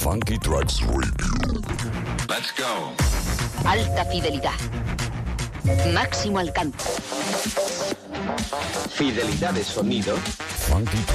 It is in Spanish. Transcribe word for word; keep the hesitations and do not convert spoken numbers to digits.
Funky Tracks Radio. Let's go. Alta fidelidad. Máximo alcance. Fidelidad de sonido. Funky